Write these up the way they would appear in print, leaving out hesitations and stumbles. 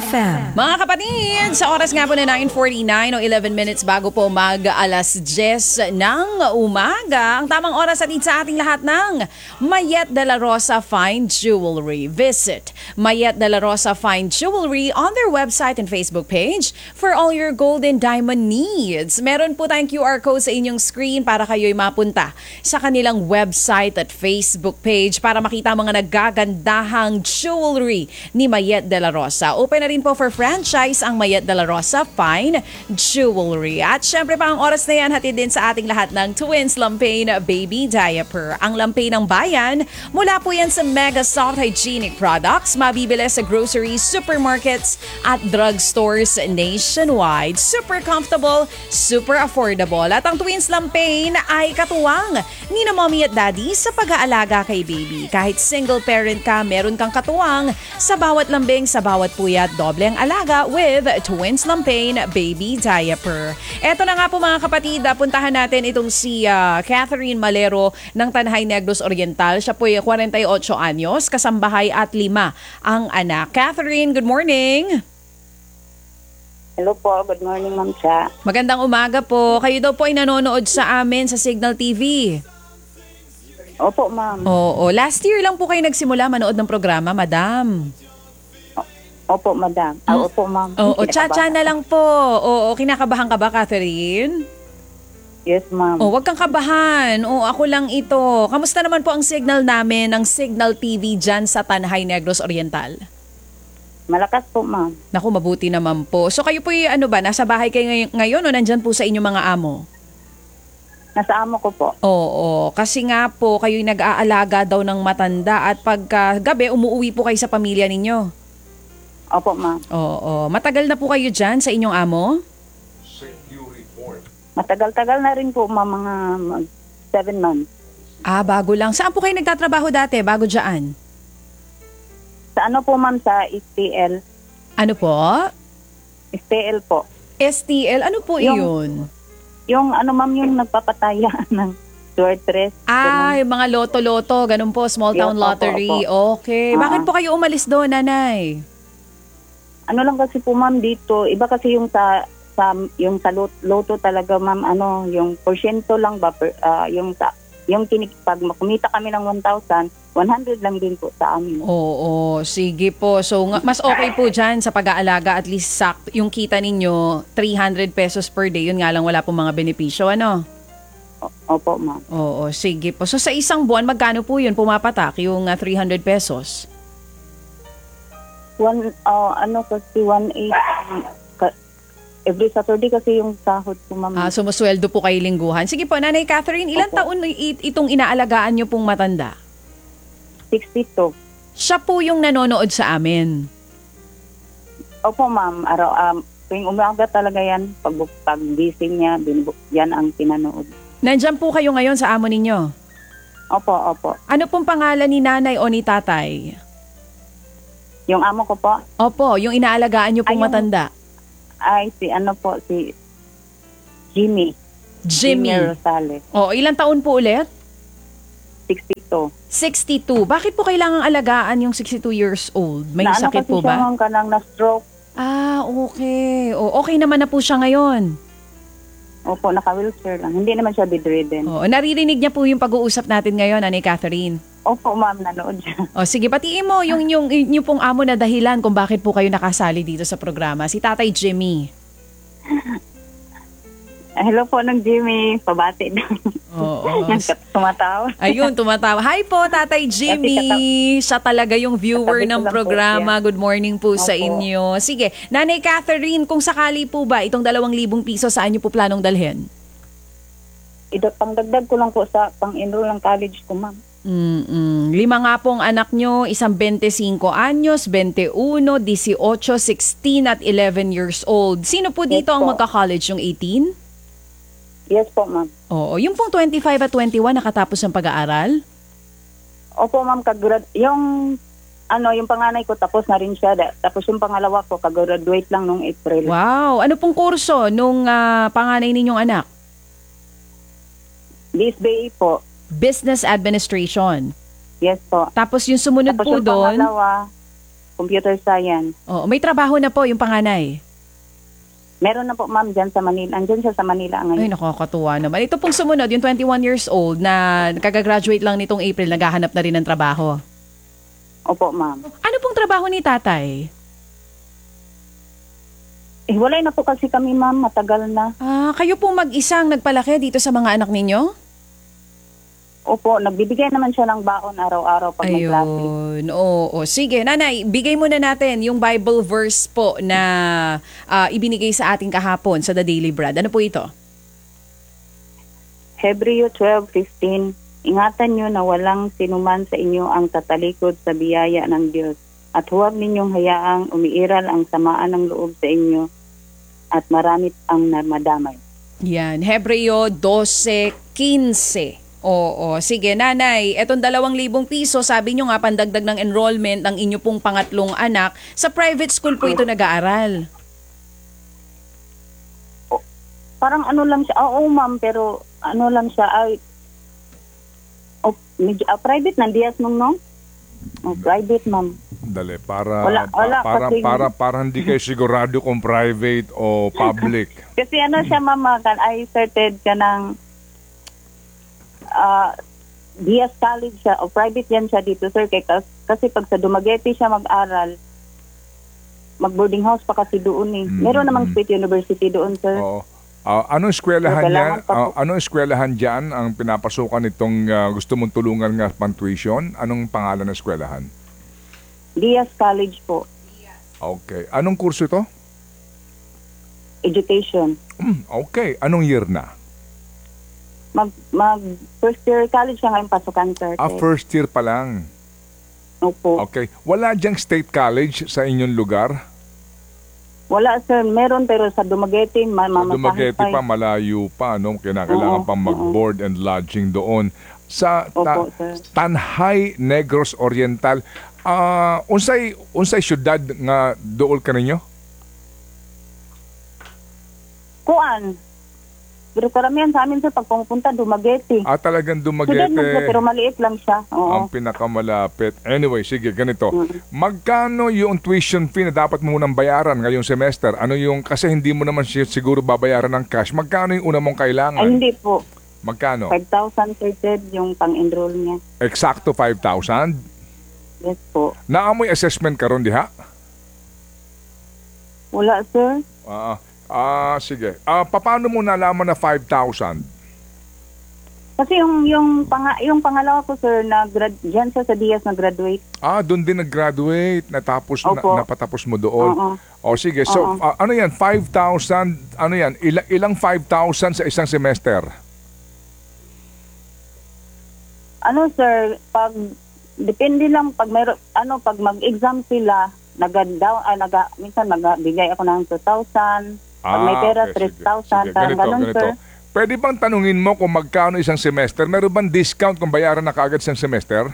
FM. Mga kapatid, sa oras nga po na 9:49 o 11 minutes bago po mag-alas 10 ng umaga, ang tamang oras at sa ating lahat ng Mayet de la Rosa Fine Jewelry. Visit Mayet de la Rosa Fine Jewelry on their website and Facebook page for all your gold and diamond needs. Meron po tayong QR code sa inyong screen para kayo'y mapunta sa kanilang website at Facebook page para makita mga nagagandahang jewelry ni Mayet de la Rosa. Open na rin po for franchise ang Mayet de la Rosa Fine Jewelry. At syempre pa ang oras na yan, hatid din sa ating lahat ng Twins Lampain Baby Diaper. Ang lampain ng bayan, mula po yan sa Mega Soft Hygienic Products, mabibili sa groceries, supermarkets at drugstores nationwide. Super comfortable, super affordable. At ang Twins Lampain ay katuwang ni na mommy at daddy sa pag-aalaga kay baby. Kahit single parent ka, meron kang katuwang sa bawat lambing, sa bawat puyat, doble ang alaga with Twins Lampain Baby Diaper. Eto na nga po mga kapatid, puntahan natin itong si Catherine Malero ng Tanhay Negros Oriental. Siya po ay 48 anyos, kasambahay at 5 ang anak. Catherine, good morning! Hello po, good morning Ma'am Cha. Magandang umaga po. Kayo daw po ay nanonood sa amin sa Signal TV. Opo, Ma'am. Oo, last year lang po kayo nagsimula manood ng programa, Madam. Opo, Madam. Opo, Ma'am. Oo, cha-cha na lang po. Oo, kinakabahan ka ba, Catherine? Yes, Ma'am. Oh, wag kang kabahan. Oh, ako lang ito. Kamusta naman po ang signal namin ng Signal TV dyan sa Tanhay Negros Oriental? Malakas po, Ma'am. Naku, mabuti naman po. So kayo po nasa bahay kayo ngayon o nandyan po sa inyong mga amo? Nasa amo ko po. Oo, kasi nga po kayo'y nag-aalaga daw ng matanda at pagka gabi umuwi po kayo sa pamilya ninyo. Opo, Ma'am. Oo, matagal na po kayo dyan sa inyong amo? Matagal-tagal na rin po, Ma'am, mga 7 months. Ah, bago lang. Saan po kayo nagtatrabaho dati, bago dyan? Sa ano po, Ma'am, sa STL. Ano po? STL po. STL, ano po iyon? Yung ano, Ma'am, yung nagpapataya ng sortress. Ah, yung mga loto-loto, ganun po, small town Yes, lottery. opo. Okay. Bakit po kayo umalis doon, nanay? Ano lang kasi po, Ma'am, dito. Iba kasi yung sa loto talaga, Ma'am, ano, yung porsyento lang ba, yung pag kumita kami ng 1,000, 100 lang din po sa amin. Oo, sige po. So, mas okay po dyan sa pag-aalaga, at least yung kita ninyo, 300 pesos per day. Yun nga lang, wala pong mga benepisyo, ano? Opo, Ma'am. Oo, sige po. So, sa isang buwan, magkano po yun pumapatak, yung 300 pesos? Kasi 1.8 every Saturday kasi yung sahod ko, Ma'am. Ah, sumusweldo po kayo lingguhan. Sige po, Nanay Catherine, ilang taon itong inaalagaan nyo pong matanda? 62. Siya po yung nanonood sa amin. Opo, Ma'am. Tuwing umaga talaga yan. Pag gising niya, yan ang pinanood. Nandyan po kayo ngayon sa amo ninyo? Opo. Ano pong pangalan ni nanay o ni tatay? Yung amo ko po? Opo, yung inaalagaan nyo pong matanda. Ay, si Jimmy. Jimmy Rosales. O, ilang taon po ulit? 62. 62. Bakit po kailangang alagaan yung 62 years old? May sakit po ba? Kasi siya na-stroke. Ah, okay. O, okay naman na po siya ngayon. Opo, naka-wheelchair lang. Hindi naman siya bedridden. O, naririnig niya po yung pag-uusap natin ngayon, Nanay Catherine. Opo, Ma'am, nanood siya. O, sige, batiin mo yung pong amo na dahilan kung bakit po kayo nakasali dito sa programa. Si Tatay Jimmy. Hello po ng Jimmy. Pabati daw. Oo. Tumatawa. Ayun, tumatawa. Hi po, Tatay Jimmy. Siya talaga yung viewer ng programa. Good morning po sa inyo. Sige, Nanay Catherine, kung sakali po ba itong 2,000 piso, saan niyo po planong dalhin? Pangdagdag ko lang po sa pang-enroll ng college ko, Ma'am. 5 nga pong anak nyo, isang 25 anyos, 21, 18, 16 at 11 years old. Sino po dito ang magka-college, yung 18? Yes po, Ma'am. Oo, yung pong 25 at 21 nakatapos ng pag-aaral? Opo, Ma'am, yung panganay ko tapos na rin siya. Tapos yung pangalawa ko, kag-graduate lang nung April. Wow, ano pong kurso nung panganay ninyong anak? BSBA po. Business Administration. Yes po. Tapos yung sumunod tapos po yung doon? pangalawa, computer science. Oh, may trabaho na po yung panganay. Meron na po ma'am dyan sa Manila. Andyan siya sa Manila Ay, ngayon. nakakatuwa naman. Ito pong sumunod, yung 21 years old na kagagraduate lang nitong April, naghahanap na rin ng trabaho. Opo ma'am. Ano pong trabaho ni tatay? Walay na po kasi kami ma'am, matagal na. Kayo pong mag-isang nagpalaki dito sa mga anak ninyo? Opo, nagbibigay naman siya ng baon araw-araw pag may klase. Ayun. Oo. Sige, nanay, bigay muna natin yung Bible verse po na ibinigay sa ating kahapon sa The Daily Bread. Ano po ito? Hebreo 12:15. Ingatan nyo na walang sinuman sa inyo ang tatalikod sa biyaya ng Diyos at huwag ninyong hayaang umiiral ang samaan ng loob sa inyo at marami ang madamay. Yan, Hebreo 12:15. Oo, sige nanay, etong 2,000 piso, sabi nyo nga pandagdag ng enrollment ng inyo pong pangatlong anak. Sa private school po ito nag-aaral? Parang ano lang siya, oo ma'am, pero ano lang siya, private na Diaz nung private ma'am. Dali, para Wala, kasi- para hindi kayo sigurado kung private o public. Kasi ano siya mama, I started ka ng Diaz College siya, o private yan siya dito sir, kasi pag sa Dumaguete siya mag-aral, mag-boarding house pa kasi doon eh. Meron namang State University doon sir. Oo. Anong eskwelahan So, niya? kailangan pa po. Anong eskwelahan diyan ang pinapasukan nitong gusto mong tulungan nga pang-tuition? Anong pangalan ng eskwelahan? Diaz College po, Okay. Anong kurso ito? education. Okay. Anong year na? Mag first year college siya ngayon pasukan sir. First year pa lang. Opo. Okay. Wala diyang state college sa inyong lugar? Wala sir, meron pero sa Dumaguete, Sa mamasahe Dumaguete pa. pa, malayo pa. No? Kailangan pa mag-board and lodging doon. Sa Opo, sir. Tanhay, Negros Oriental, unsay syudad nga dool ka ninyo? Kuan. Pero karamihan sa amin sir, pag pumupunta, Dumaguete. Talagang Sudan lang siya, pero Dumaguete maliit lang siya. Oo. ang pinakamalapit. Anyway, sige, ganito. Magkano yung tuition fee na dapat mo munang bayaran ngayong semester? Ano yung, kasi hindi mo naman siguro babayaran ng cash. Magkano yung una mong kailangan? Ay, hindi po. Magkano? 5,000 per head yung pang-enroll niya. Eksakto 5,000? Yes po. Naamoy assessment karon diha? Wala sir. Sige. Paano mo nalaman na 5,000? Kasi yung pangalawa ko sir, diyan siya sa Diaz nag-graduate. Doon din nag-graduate, Opo. napatapos mo doon. Oo. Sige. So, ano yan? 5,000, ano yan? Ilang 5,000 sa isang semester? Ano sir, depende lang pag pag mag-exam sila, minsan nagbigay ako ng 2,000. Pag may pera, okay, 3,000. Parang ganun, sir. Pwede bang tanungin mo kung magkano isang semester? Meron bang discount kung bayaran na kaagad isang semester?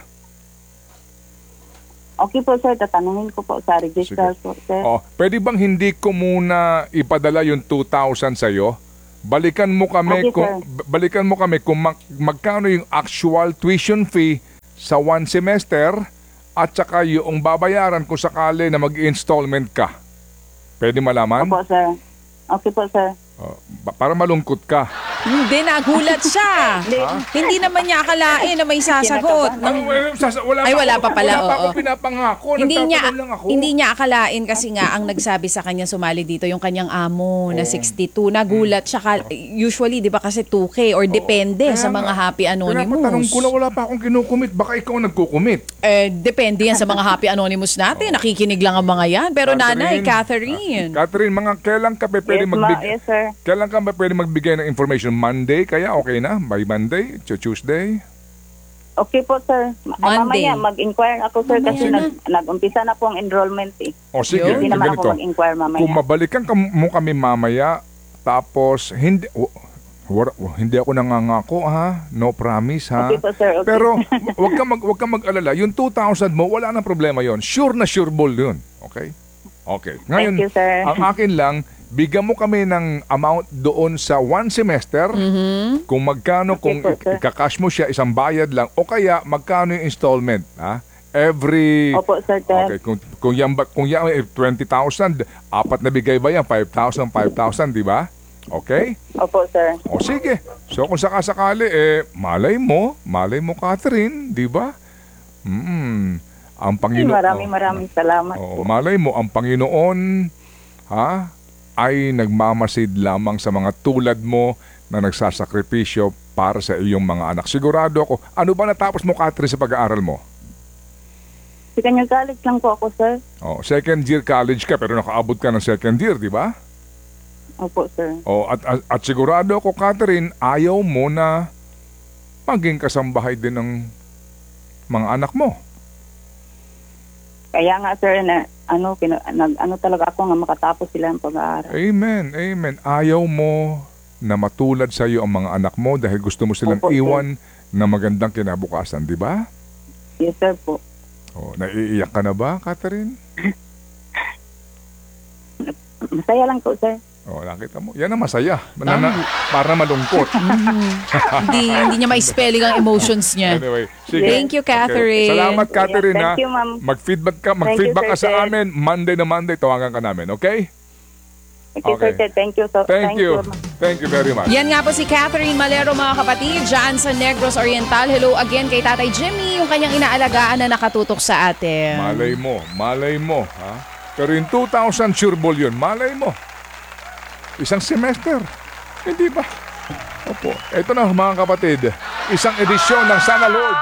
Okay po, sir. Tatanungin ko po sa register po, sir. Pwede bang hindi ko muna ipadala yung 2,000 sa'yo? Balikan mo kami Okay, kung magkano yung actual tuition fee sa one semester at saka yung babayaran kung sakali na mag-installment ka. Pwede malaman? Opo, sir. Okay po, sir. Para malungkot ka. Hindi, nagulat siya. Hindi naman niya akalain na may sasagot. Wala pa pala. Wala pa ako pinapangako. Nagtatanong lang ako. Hindi niya akalain kasi nga ang nagsabi sa kanya sumali dito yung kanyang amo na 62. Nagulat siya. Usually, di ba kasi 2K or depende sa mga Happy Anonymous. Pinapatanong ko na wala pa akong kinukumit. Baka ikaw nagkukumit. Depende yan sa mga Happy Anonymous natin. Nakikinig lang ang mga yan. Pero nanay, Catherine. Catherine, kailan ka pwede Yes, sir. Kailan ka ba pwede magbigay ng information? Monday kaya? Okay na? By Monday? Tuesday? Okay po, sir. Monday. Mamaya mag-inquire ako, sir, kasi Mamaya nag-umpisa na po ang enrollment eh. Sige, Hindi naman ganito. ako mag-inquire mamaya. Kung mabalikan mo kami mamaya, tapos hindi ako nangangako ha, no promise ha. Okay po, sir. Okay. Pero wag ka mag-alala, yung 2,000 mo wala nang problema yon. Sure na sure ball yun. Okay? Okay. Ngayon, Thank you, sir. ang akin lang, bigyan mo kami ng amount doon sa one semester, kung magkano, Okay kung po, sir. ikakash mo siya, isang bayad lang, o kaya magkano yung installment. Ha? Every... Opo, sir, Ted. Okay, kung yan 20,000, apat na bigay ba yan? 5,000, 5,000, di ba? Okay? Opo, sir. O sige. So kung sakasakali, malay mo, Catherine, di ba? Ang Panginoon... Maraming salamat po. malay mo, ang Panginoon, ay nagmamasid lamang sa mga tulad mo na nagsasakripisyo para sa iyong mga anak. Sigurado ako, ano ba natapos mo, Catherine, sa pag-aaral mo? Second college lang po ako, sir. Second year college ka pero nakaabot ka ng second year, di ba? Opo, sir. At sigurado ako, Catherine, ayaw mo na maging kasambahay din ng mga anak mo. Kaya nga, sir, na talaga ako nga makatapos sila ng pag-aaral. Amen, amen. Ayaw mo na matulad sa iyo ang mga anak mo dahil gusto mo silang Opo, sir. iwan na magandang kinabukasan, di ba? Yes, sir po. Naiiyak ka na ba, Catherine? Masaya lang po, sir. Nakita mo. Yan ang masaya. Para malungkot. Hindi niya ma-spelling ang emotions niya. Anyway, sige. Thank you, Catherine. Okay. Salamat, Catherine. Thank you, ma'am. Mag-feedback Thank you, ka sir, sa Ted. amin. Monday na Monday, tawagan ka namin. Okay? Okay, sir, Ted. Thank you. Thank you. Thank you very much. Yan nga po si Catherine Malero, mga kapatid, dyan sa Negros Oriental. Hello again kay Tatay Jimmy, yung kanyang inaalagaan na nakatutok sa atin. Malay mo. Ha? Pero yung 2,000 sure ball yun, malay mo. Isang semester. Hindi ba? Opo. Ito na, mga kapatid. Isang edisyon ng Sana Lord.